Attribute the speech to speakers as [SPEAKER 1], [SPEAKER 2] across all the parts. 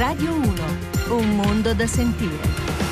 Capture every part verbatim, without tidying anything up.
[SPEAKER 1] Radio uno, un mondo da sentire.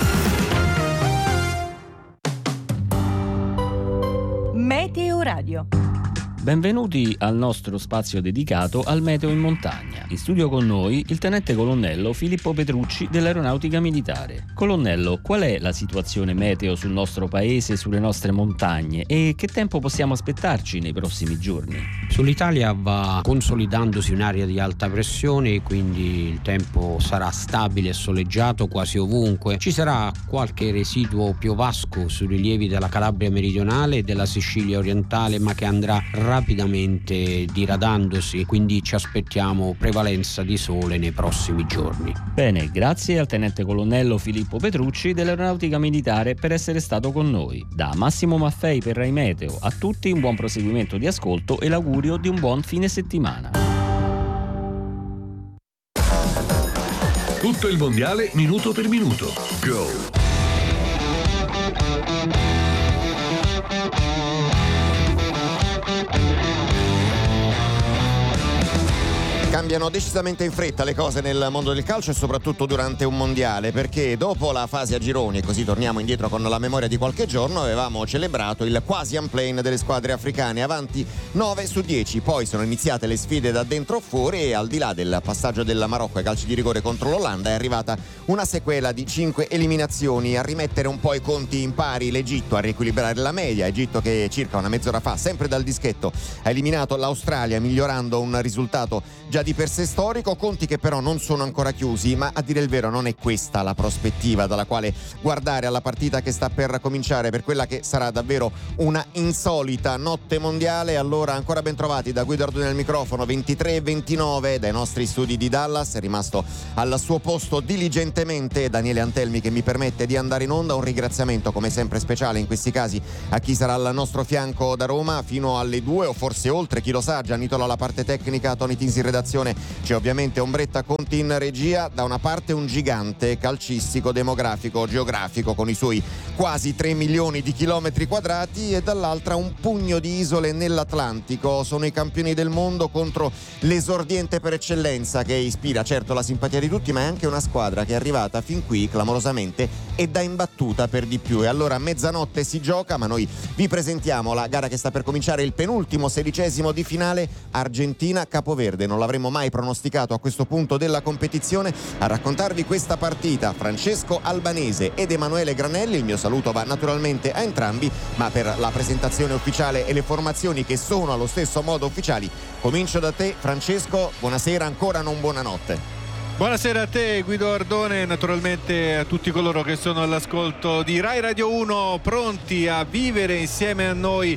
[SPEAKER 1] Meteo Radio.
[SPEAKER 2] Benvenuti al nostro spazio dedicato al meteo in montagna. In studio con noi il tenente colonnello Filippo Petrucci dell'Aeronautica Militare. Colonnello, qual è la situazione meteo sul nostro paese e sulle nostre montagne e che tempo possiamo aspettarci nei prossimi giorni?
[SPEAKER 3] Sull'Italia va consolidandosi un'area di alta pressione, quindi il tempo sarà stabile e soleggiato quasi ovunque. Ci sarà qualche residuo piovasco sui rilievi della Calabria meridionale e della Sicilia orientale, ma che andrà rapidamente diradandosi, quindi ci aspettiamo prevalenza di sole nei prossimi giorni.
[SPEAKER 2] Bene, grazie al tenente colonnello Filippo Petrucci dell'Aeronautica Militare per essere stato con noi. Da Massimo Maffei per Rai Meteo, a tutti un buon proseguimento di ascolto e l'augurio di un buon fine settimana.
[SPEAKER 4] Tutto il mondiale minuto per minuto. Go!
[SPEAKER 5] Cambiano decisamente in fretta le cose nel mondo del calcio e soprattutto durante un mondiale, perché dopo la fase a gironi, e così torniamo indietro con la memoria di qualche giorno, avevamo celebrato il quasi unplane delle squadre africane, avanti nove su dieci. Poi sono iniziate le sfide da dentro o fuori e al di là del passaggio del Marocco ai calci di rigore contro l'Olanda è arrivata una sequela di cinque eliminazioni a rimettere un po' i conti in pari. L'Egitto a riequilibrare la media, Egitto che circa una mezz'ora fa, sempre dal dischetto, ha eliminato l'Australia migliorando un risultato già di per sé storico. Conti che però non sono ancora chiusi, ma a dire il vero non è questa la prospettiva dalla quale guardare alla partita che sta per cominciare, per quella che sarà davvero una insolita notte mondiale. Allora ancora ben trovati da Guido Ardoni al microfono, ventitré e ventinove dai nostri studi di Dallas. È rimasto al suo posto diligentemente Daniele Antelmi, che mi permette di andare in onda. Un ringraziamento come sempre speciale in questi casi a chi sarà al nostro fianco da Roma fino alle due o forse oltre, chi lo sa. Gianni Tola alla parte tecnica, Tony Tinsi in redazione, c'è ovviamente Ombretta Conti in regia. Da una parte un gigante calcistico, demografico, geografico con i suoi quasi tre milioni di chilometri quadrati e dall'altra un pugno di isole nell'Atlantico. Sono i campioni del mondo contro l'esordiente per eccellenza che ispira certo la simpatia di tutti, ma è anche una squadra che è arrivata fin qui clamorosamente e da imbattuta per di più. E allora a mezzanotte si gioca, ma noi vi presentiamo la gara che sta per cominciare, il penultimo sedicesimo di finale Argentina-Capoverde. Non l'avremmo mai pronosticato a questo punto della competizione. A raccontarvi questa partita Francesco Albanese ed Emanuele Granelli. Il mio saluto va naturalmente a entrambi, ma per la presentazione ufficiale e le formazioni che sono allo stesso modo ufficiali comincio da te Francesco. Buonasera, ancora non buonanotte.
[SPEAKER 6] Buonasera a te Guido Ardone e naturalmente a tutti coloro che sono all'ascolto di Rai Radio uno, pronti a vivere insieme a noi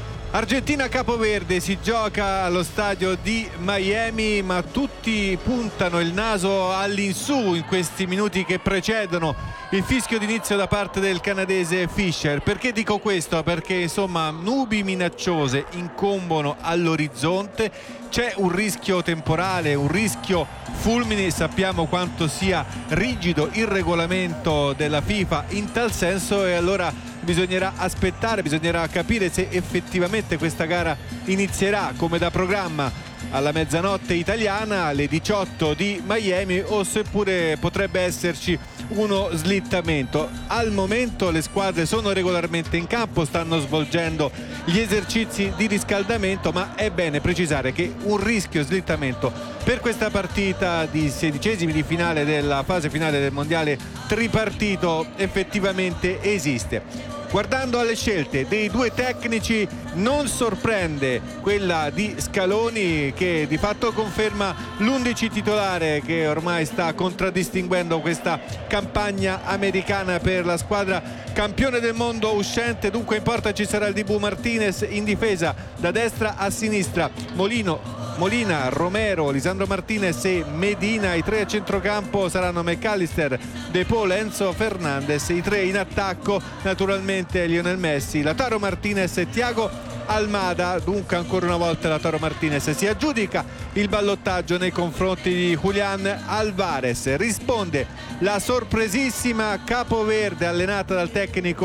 [SPEAKER 6] Argentina-Capoverde. Si gioca allo stadio di Miami, ma tutti puntano il naso all'insù in questi minuti che precedono il fischio d'inizio da parte del canadese Fischer. Perché dico questo? Perché insomma nubi minacciose incombono all'orizzonte, c'è un rischio temporale, un rischio fulmini. Sappiamo quanto sia rigido il regolamento della FIFA in tal senso e allora bisognerà aspettare, bisognerà capire se effettivamente questa gara inizierà come da programma alla mezzanotte italiana alle diciotto di Miami o seppure potrebbe esserci uno slittamento. Al momento le squadre sono regolarmente in campo, stanno svolgendo gli esercizi di riscaldamento, ma è bene precisare che un rischio slittamento per questa partita di sedicesimi di finale della fase finale del mondiale tripartito effettivamente esiste. Guardando alle scelte dei due tecnici non sorprende quella di Scaloni, che di fatto conferma l'undici titolare che ormai sta contraddistinguendo questa campagna americana per la squadra campione del mondo uscente. Dunque in porta ci sarà il Dibu Martinez, in difesa da destra a sinistra Molino Molina, Romero, Lisandro Martinez e Medina. I tre a centrocampo saranno McAllister, De Paul, Enzo Fernandez. I tre in attacco naturalmente Lionel Messi, Lautaro Martinez e Thiago Almada. Dunque ancora una volta Lautaro Martinez si aggiudica il ballottaggio nei confronti di Julián Álvarez. Risponde la sorpresissima Capoverde allenata dal tecnico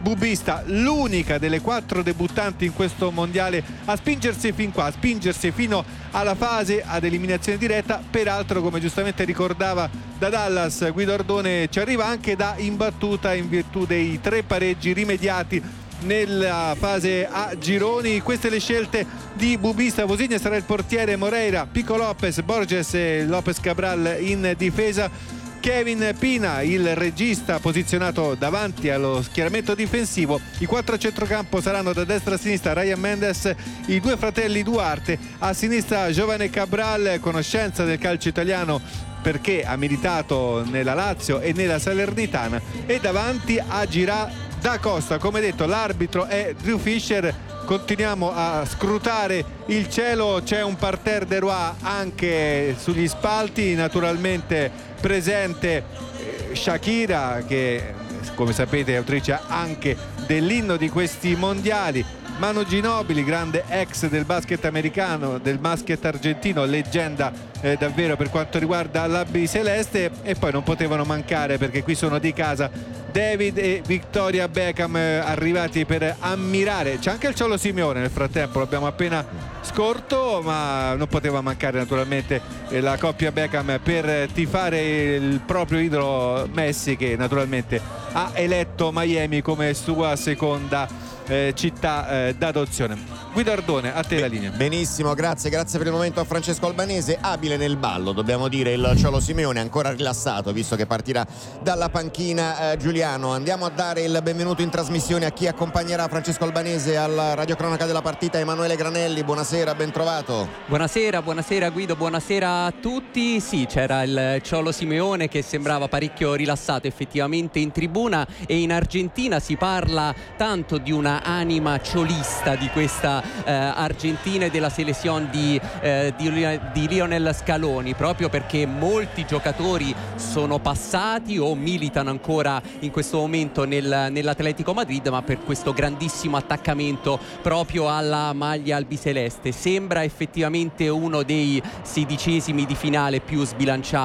[SPEAKER 6] Bubbista, l'unica delle quattro debuttanti in questo mondiale a spingersi fin qua, a spingersi fino alla fase ad eliminazione diretta. Peraltro, come giustamente ricordava da Dallas Guido Ardone, ci arriva anche da imbattuta in virtù dei tre pareggi rimediati nella fase a gironi. Queste le scelte di Bubbista. Vosigna sarà il portiere, Moreira, Pico Lopez, Borges e Lopez Cabral in difesa. Kevin Pina, il regista, posizionato davanti allo schieramento difensivo. I quattro a centrocampo saranno da destra a sinistra Ryan Mendes, i due fratelli Duarte, a sinistra Giovane Cabral, conoscenza del calcio italiano perché ha militato nella Lazio e nella Salernitana, e davanti agirà Da Costa. Come detto, l'arbitro è Drew Fisher. Continuiamo a scrutare il cielo, c'è un parterre de roi anche sugli spalti, naturalmente presente Shakira, che come sapete è autrice anche dell'inno di questi mondiali. Manu Ginobili, grande ex del basket americano, del basket argentino, leggenda eh, davvero per quanto riguarda l'Albi Celeste. E poi non potevano mancare, perché qui sono di casa, David e Victoria Beckham, eh, arrivati per ammirare. C'è anche il Cholo Simeone nel frattempo, l'abbiamo appena scorto, ma non poteva mancare naturalmente eh, la coppia Beckham per tifare il proprio idolo Messi, che naturalmente ha eletto Miami come sua seconda Eh, città eh, d'adozione. Guido Ardone, a te la linea.
[SPEAKER 5] Benissimo, grazie, grazie per il momento a Francesco Albanese, abile nel ballo, dobbiamo dire il Cholo Simeone, ancora rilassato visto che partirà dalla panchina. eh, Giuliano, andiamo a dare il benvenuto in trasmissione a chi accompagnerà Francesco Albanese alla radiocronaca della partita. Emanuele Granelli, buonasera, ben trovato.
[SPEAKER 7] Buonasera, buonasera Guido, buonasera a tutti. Sì, c'era il Cholo Simeone che sembrava parecchio rilassato effettivamente in tribuna, e in Argentina si parla tanto di una anima ciolista di questa eh, Argentina e della selezione di, eh, di, di Lionel Scaloni, proprio perché molti giocatori sono passati o militano ancora in questo momento nel, nell'Atletico Madrid, ma per questo grandissimo attaccamento proprio alla maglia albiceleste. Sembra effettivamente uno dei sedicesimi di finale più sbilanciati